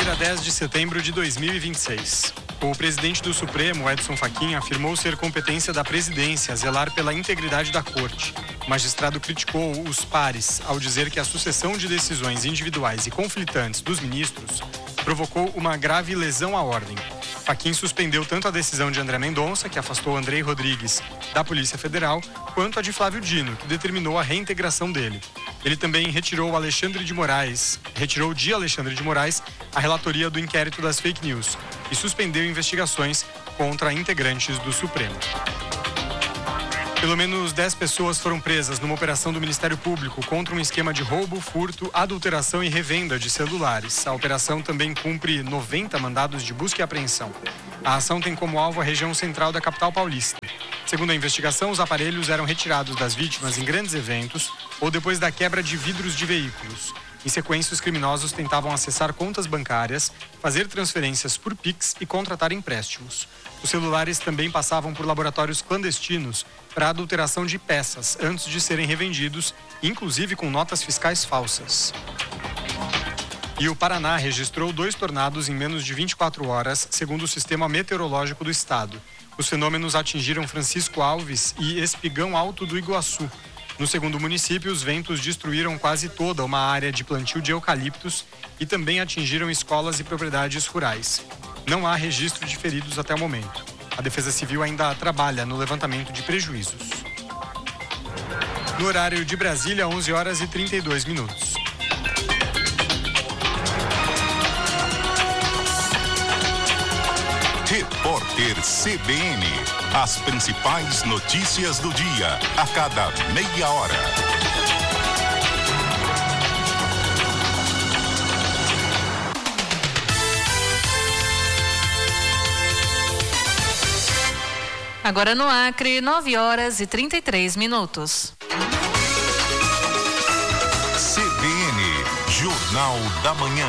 terça-feira, 10 de setembro de 2026. O presidente do Supremo, Edson Fachin, afirmou ser competência da presidência zelar pela integridade da corte. O magistrado criticou os pares ao dizer que a sucessão de decisões individuais e conflitantes dos ministros provocou uma grave lesão à ordem. Fachin suspendeu tanto a decisão de André Mendonça, que afastou Andrei Rodrigues da Polícia Federal, quanto a de Flávio Dino, que determinou a reintegração dele. Ele também retirou de Alexandre de Moraes a relatoria do inquérito das fake news e suspendeu investigações contra integrantes do Supremo. Pelo menos 10 pessoas foram presas numa operação do Ministério Público contra um esquema de roubo, furto, adulteração e revenda de celulares. A operação também cumpre 90 mandados de busca e apreensão. A ação tem como alvo a região central da capital paulista. Segundo a investigação, os aparelhos eram retirados das vítimas em grandes eventos ou depois da quebra de vidros de veículos. Em sequência, os criminosos tentavam acessar contas bancárias, fazer transferências por Pix e contratar empréstimos. Os celulares também passavam por laboratórios clandestinos para adulteração de peças antes de serem revendidos, inclusive com notas fiscais falsas. E o Paraná registrou 2 tornados em menos de 24 horas, segundo o Sistema Meteorológico do Estado. Os fenômenos atingiram Francisco Alves e Espigão Alto do Iguaçu. No segundo município, os ventos destruíram quase toda uma área de plantio de eucaliptos e também atingiram escolas e propriedades rurais. Não há registro de feridos até o momento. A Defesa Civil ainda trabalha no levantamento de prejuízos. No horário de Brasília, 11 horas e 32 minutos. Repórter CBN. As principais notícias do dia, a cada meia hora. Agora no Acre, 9 horas e 33 minutos. CBN, Jornal da Manhã.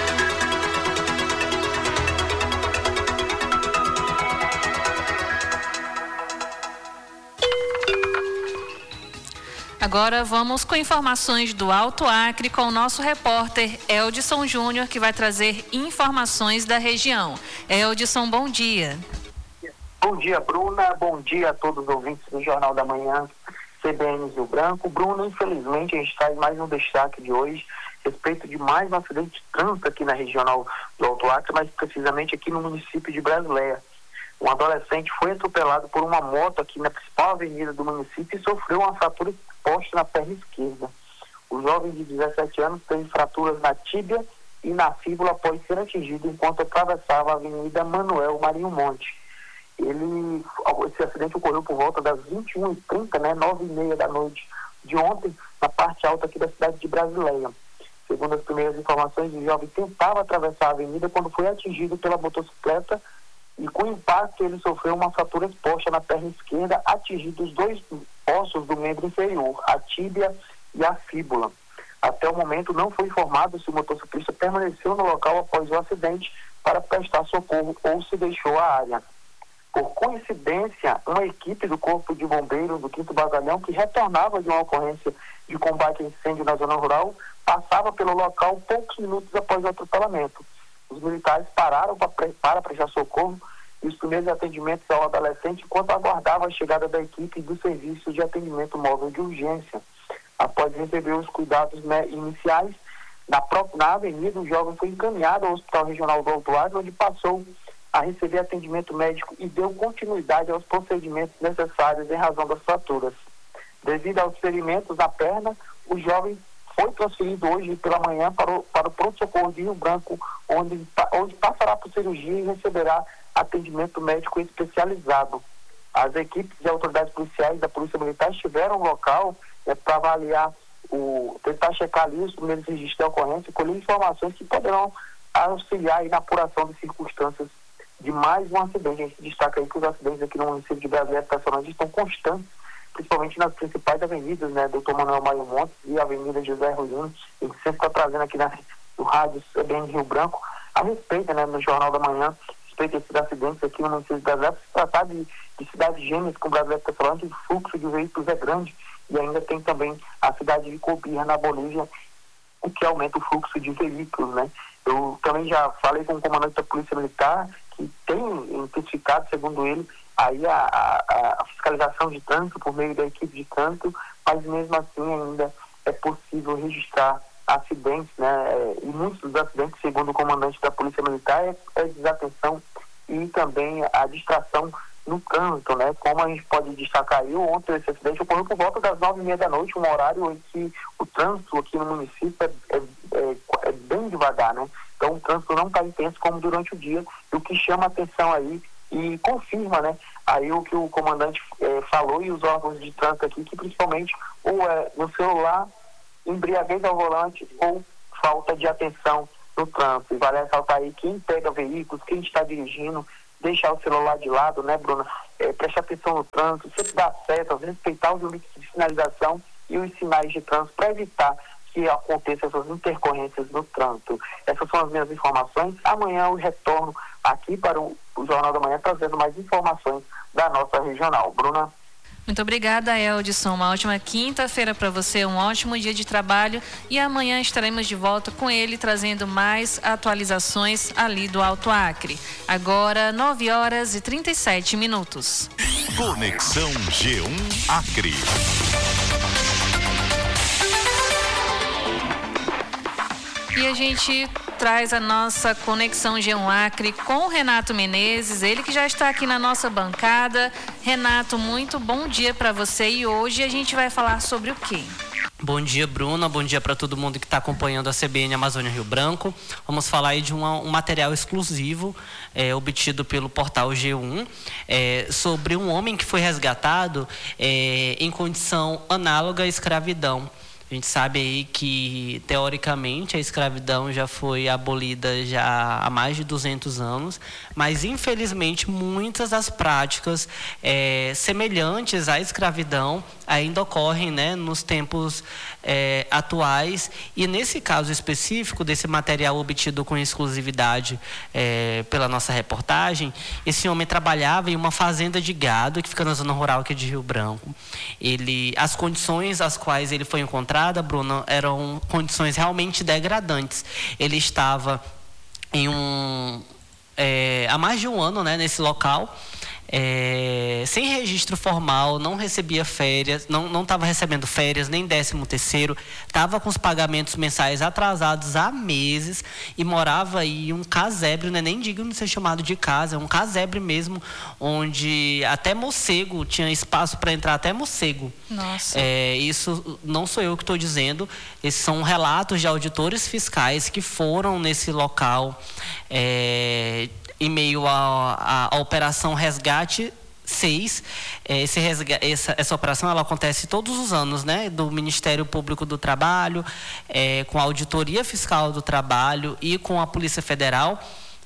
Agora vamos com informações do Alto Acre com o nosso repórter Eldson Júnior, que vai trazer informações da região. Eldson, bom dia. Bom dia, Bruna. Bom dia a todos os ouvintes do Jornal da Manhã, CBN Rio Branco. Bruna, infelizmente, a gente traz mais um destaque de hoje a respeito de mais um acidente de trânsito aqui na regional do Alto Acre, mais precisamente aqui no município de Brasileia. Um adolescente foi atropelado por uma moto aqui na principal avenida do município e sofreu uma fratura exposta na perna esquerda. O jovem de 17 anos teve fraturas na tíbia e na fíbula após ser atingido enquanto atravessava a Avenida Manuel Marinho Monte. Esse acidente ocorreu por volta das 21h30, 9h30 da noite de ontem, na parte alta aqui da cidade de Brasileia. Segundo as primeiras informações, o jovem tentava atravessar a avenida quando foi atingido pela motocicleta e com impacto ele sofreu uma fratura exposta na perna esquerda, atingindo os 2 ossos do membro inferior, a tíbia e a fíbula. Até o momento não foi informado se o motociclista permaneceu no local após o acidente para prestar socorro ou se deixou a área. Por coincidência, uma equipe do Corpo de Bombeiros do 5º Batalhão, que retornava de uma ocorrência de combate a incêndio na zona rural, passava pelo local poucos minutos após o atropelamento. Os militares pararam para prestar socorro e os primeiros atendimentos ao adolescente enquanto aguardava a chegada da equipe do Serviço de Atendimento Móvel de Urgência. Após receber os cuidados iniciais, na avenida, o jovem foi encaminhado ao Hospital Regional do Alto Acre, onde passou a receber atendimento médico e deu continuidade aos procedimentos necessários em razão das fraturas. Devido aos ferimentos na perna, o jovem foi transferido hoje pela manhã para o pronto-socorro de Rio Branco, onde passará por cirurgia e receberá atendimento médico especializado. As equipes e autoridades policiais da Polícia Militar estiveram no local para avaliar, tentar checar ali os primeiros registros de ocorrência e colher informações que poderão auxiliar aí na apuração de circunstâncias de mais um acidente. A gente destaca aí que os acidentes aqui no município de Brasileia estão constantes, principalmente nas principais avenidas, Doutor Manuel Maio Montes e a Avenida José Rulino. A gente sempre está trazendo aqui no rádio CBN Rio Branco a respeito, no Jornal da Manhã, a respeito desses acidentes aqui no município de Brasileia. Se tratar de cidades gêmeas, como o Brasileia está falando, o fluxo de veículos é grande e ainda tem também a cidade de Cobija, na Bolívia, o que aumenta o fluxo de veículos, Eu também também já falei com o comandante da Polícia Militar, que tem intensificado, segundo ele, aí a fiscalização de trânsito por meio da equipe de trânsito, mas mesmo assim ainda é possível registrar acidentes, né? E muitos dos acidentes, segundo o comandante da Polícia Militar, é desatenção e também a distração no trânsito, né? Como a gente pode destacar aí, ontem esse acidente ocorreu por volta das 9h30 da noite, um horário em que o trânsito aqui no município é bem devagar, né? Então o trânsito não está intenso como durante o dia, e o que chama a atenção aí e confirma, né, aí o que o comandante falou e os órgãos de trânsito aqui, que principalmente ou é no celular, embriaguez ao volante ou falta de atenção no trânsito. E vale ressaltar aí, quem pega veículos, quem está dirigindo, deixar o celular de lado, né, Bruna? Prestar atenção no trânsito, sempre dar setas, respeitar os limites de sinalização e os sinais de trânsito para evitar que aconteçam essas intercorrências no trânsito. Essas são as minhas informações. Amanhã eu retorno aqui para o Jornal da Manhã trazendo mais informações da nossa regional. Bruna? Muito obrigada, Eldson. Uma ótima quinta-feira para você, um ótimo dia de trabalho, e amanhã estaremos de volta com ele trazendo mais atualizações ali do Alto Acre. Agora, 9h37. Conexão G1 Acre. E a gente traz a nossa Conexão G1 Acre com o Renato Menezes, ele que já está aqui na nossa bancada. Renato, muito bom dia para você, e hoje a gente vai falar sobre o quê? Bom dia, Bruna. Bom dia para todo mundo que está acompanhando a CBN Amazônia Rio Branco. Vamos falar aí de um material exclusivo obtido pelo portal G1 sobre um homem que foi resgatado em condição análoga à escravidão. A gente sabe aí que, teoricamente, a escravidão já foi abolida já há mais de 200 anos, mas, infelizmente, muitas das práticas semelhantes à escravidão ainda ocorrem, né, nos tempos atuais. E, nesse caso específico, desse material obtido com exclusividade pela nossa reportagem, esse homem trabalhava em uma fazenda de gado que fica na zona rural aqui de Rio Branco. As condições às quais ele foi encontrado, Bruno, eram condições realmente degradantes. Ele estava há mais de um ano, né, nesse local, sem registro formal, não recebia férias, não estava recebendo férias, nem 13º, estava com os pagamentos mensais atrasados há meses e morava em um casebre, né? Nem digo de ser chamado de casa, é um casebre mesmo, onde até morcego, tinha espaço para entrar até morcego. Nossa. Isso não sou eu que estou dizendo, esses são relatos de auditores fiscais que foram nesse local em meio à Operação Resgate 6. Essa operação ela acontece todos os anos, né, do Ministério Público do Trabalho, com a Auditoria Fiscal do Trabalho e com a Polícia Federal,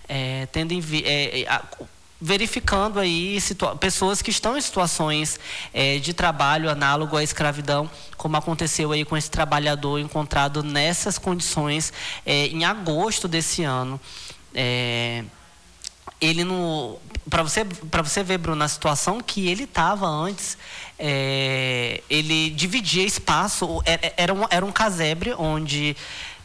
verificando aí pessoas que estão em situações de trabalho análogo à escravidão, como aconteceu aí com esse trabalhador encontrado nessas condições em agosto desse ano. Ele para você ver, Bruno, a situação que ele estava antes, ele dividia espaço, era um casebre onde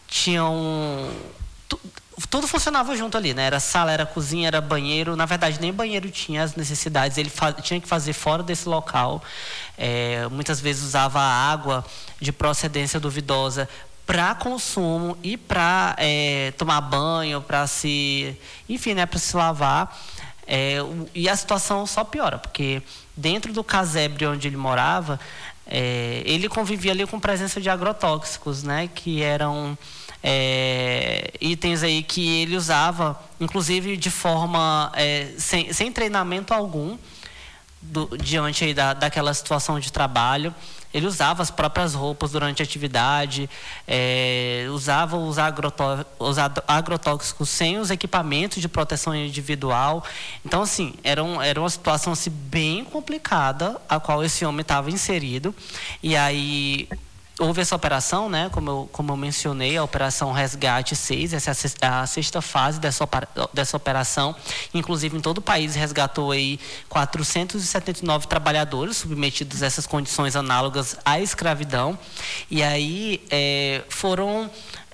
tudo funcionava junto ali, né? Era sala, era cozinha, era banheiro. Na verdade, nem banheiro tinha as necessidades. Ele tinha que fazer fora desse local. Muitas vezes usava água de procedência duvidosa para consumo e para tomar banho, para se lavar. E a situação só piora, porque dentro do casebre onde ele morava, ele convivia ali com presença de agrotóxicos, né, que eram itens aí que ele usava, inclusive de forma sem treinamento algum, diante aí daquela situação de trabalho. Ele usava as próprias roupas durante a atividade, usava os agrotóxicos sem os equipamentos de proteção individual. Então, assim, era uma situação assim, bem complicada, a qual esse homem estava inserido. E aí houve essa operação, né? Como eu mencionei, a Operação Resgate 6, essa é a sexta fase dessa operação. Inclusive, em todo o país, resgatou aí 479 trabalhadores submetidos a essas condições análogas à escravidão. E aí foram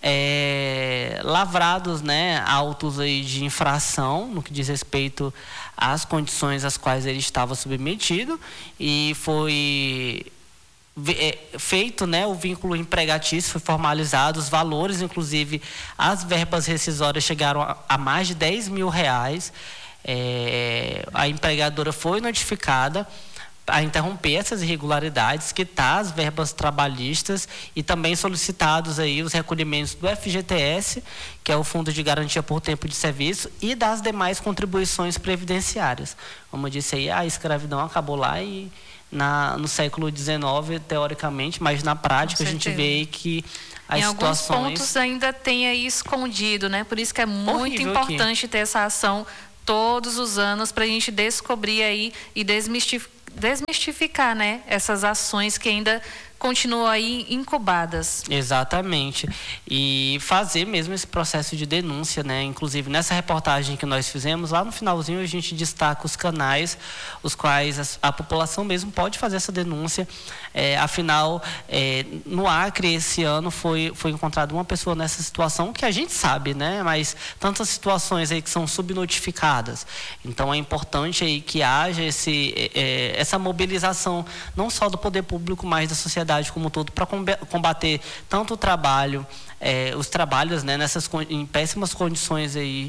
lavrados, né, autos aí de infração no que diz respeito às condições às quais ele estava submetido, e foi feito, né, o vínculo empregatício, foi formalizado, os valores, inclusive as verbas rescisórias chegaram a mais de R$10.000. A empregadora foi notificada a interromper essas irregularidades, quitar as verbas trabalhistas e também solicitados aí os recolhimentos do FGTS, que é o Fundo de Garantia por Tempo de Serviço, e das demais contribuições previdenciárias. Como eu disse aí, a escravidão acabou lá no século XIX, teoricamente, mas na prática a gente vê que as situações... Em alguns pontos ainda tem aí escondido, né? Por isso que é muito importante ter essa ação todos os anos para a gente descobrir aí e desmistificar, né, essas ações que ainda continuam aí incubadas. Exatamente. E fazer mesmo esse processo de denúncia, né? Inclusive, nessa reportagem que nós fizemos, lá no finalzinho a gente destaca os canais, os quais a população mesmo pode fazer essa denúncia. Afinal, no Acre, esse ano, foi encontrada uma pessoa nessa situação que a gente sabe, né? Mas tantas situações aí que são subnotificadas. Então, é importante aí que haja essa mobilização, não só do poder público, mas da sociedade como um todo, para combater tanto o trabalho, os trabalhos, né, em péssimas condições aí,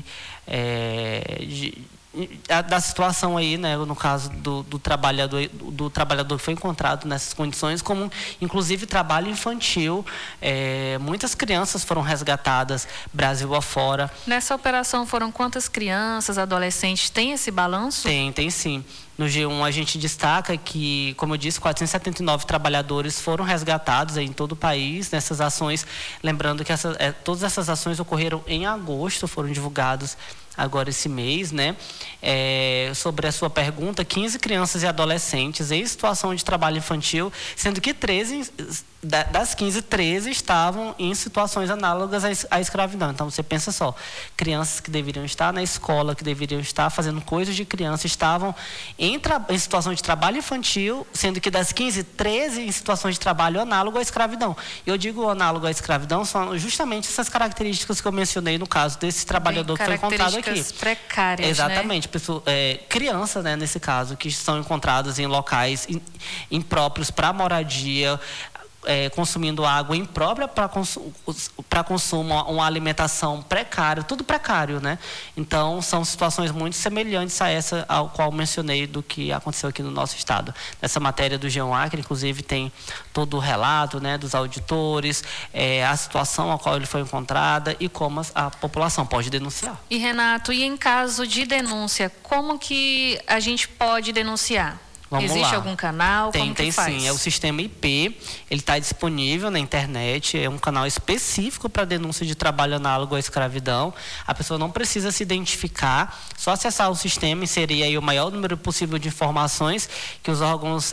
da situação aí, né, no caso do trabalhador que foi encontrado nessas condições, como inclusive trabalho infantil. Muitas crianças foram resgatadas Brasil afora. Nessa operação foram quantas crianças, adolescentes? Tem esse balanço? Tem sim. No G1 a gente destaca que, como eu disse, 479 trabalhadores foram resgatados em todo o país nessas ações. Lembrando que todas essas ações ocorreram em agosto, foram divulgados agora esse mês, né? Sobre a sua pergunta, 15 crianças e adolescentes em situação de trabalho infantil, sendo que 13 das 15, 13 estavam em situações análogas à escravidão. Então, você pensa só, crianças que deveriam estar na escola, que deveriam estar fazendo coisas de criança, estavam em situação de trabalho infantil, sendo que das 15, 13 em situações de trabalho análogo à escravidão. E eu digo análogo à escravidão, são justamente essas características que eu mencionei no caso desse trabalhador que foi encontrado aqui. Características precárias, exatamente, né? Crianças, né, nesse caso, que são encontradas em locais impróprios para moradia, consumindo água imprópria para consumo, uma alimentação precária, tudo precário, né? Então, são situações muito semelhantes a essa ao qual mencionei do que aconteceu aqui no nosso estado. Nessa matéria do G1 Acre, inclusive, tem todo o relato, né, dos auditores, a situação a qual ele foi encontrada e como a população pode denunciar. E, Renato, e em caso de denúncia, como que a gente pode denunciar? Existe algum canal? Tem faz? Sim, é o sistema IP, ele está disponível na internet, é um canal específico para denúncia de trabalho análogo à escravidão. A pessoa não precisa se identificar, só acessar o sistema, inserir aí o maior número possível de informações que os órgãos,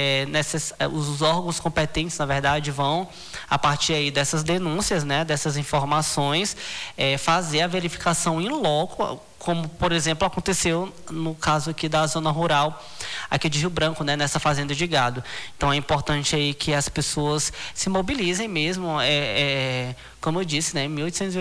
os órgãos competentes, na verdade, vão, a partir aí dessas denúncias, né, dessas informações, fazer a verificação in loco, como, por exemplo, aconteceu no caso aqui da zona rural, aqui de Rio Branco, né, nessa fazenda de gado. Então, é importante aí que as pessoas se mobilizem mesmo. Como eu disse, né, em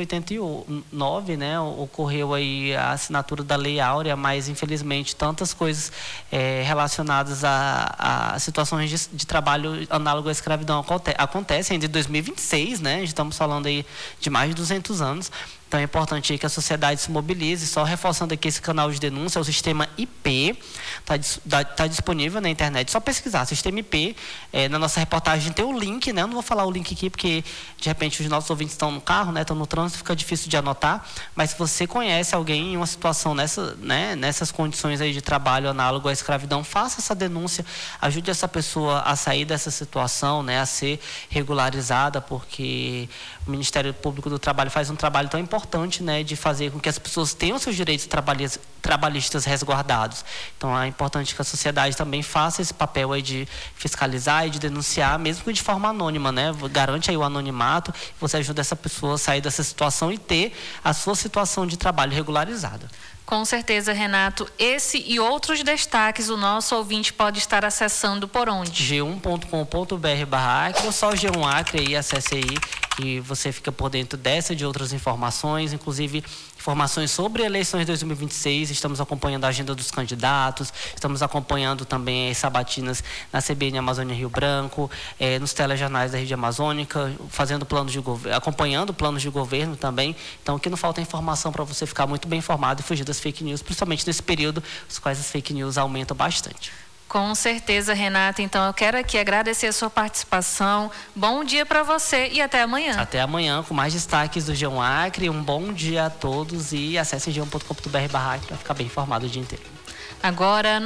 1889, né, ocorreu aí a assinatura da Lei Áurea, mas, infelizmente, tantas coisas relacionadas a situações de trabalho análogo à escravidão acontecem ainda em 2026, né, estamos falando aí de mais de 200 anos. Então, é importante que a sociedade se mobilize. Só reforçando aqui esse canal de denúncia, o sistema IP, está disponível na internet. Só pesquisar, sistema IP. Na nossa reportagem tem o link, né? Eu não vou falar o link aqui, porque, de repente, os nossos ouvintes estão no carro, né? Estão no trânsito, fica difícil de anotar. Mas se você conhece alguém em uma situação nessas condições aí de trabalho análogo à escravidão, faça essa denúncia, ajude essa pessoa a sair dessa situação, né? A ser regularizada, porque o Ministério Público do Trabalho faz um trabalho tão importante, né, de fazer com que as pessoas tenham seus direitos trabalhistas resguardados. Então, é importante que a sociedade também faça esse papel aí de fiscalizar e de denunciar, mesmo que de forma anônima, né? Garante aí o anonimato, você ajuda essa pessoa a sair dessa situação e ter a sua situação de trabalho regularizada. Com certeza, Renato. Esse e outros destaques o nosso ouvinte pode estar acessando por onde? g1.com.br/Acre ou só o G1 Acre aí, acesse aí que você fica por dentro dessa e de outras informações, inclusive informações sobre eleições de 2026. Estamos acompanhando a agenda dos candidatos, estamos acompanhando também as sabatinas na CBN Amazônia Rio Branco, nos telejornais da Rede Amazônica, fazendo planos de governo, acompanhando planos de governo também. Então, aqui não falta informação para você ficar muito bem informado e fugir das fake news, principalmente nesse período, os quais as fake news aumentam bastante. Com certeza, Renata. Então, eu quero aqui agradecer a sua participação. Bom dia para você e até amanhã. Até amanhã com mais destaques do G1 Acre. Um bom dia a todos e acesse g1.com.br/Acre para ficar bem informado o dia inteiro. Agora,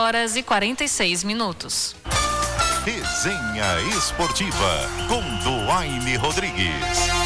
9h46. Resenha Esportiva com Duaine Rodrigues.